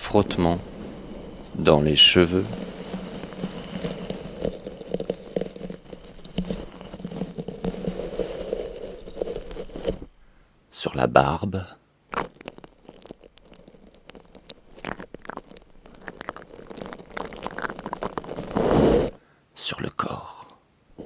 frottement dans les cheveux, sur la barbe, sur le corps.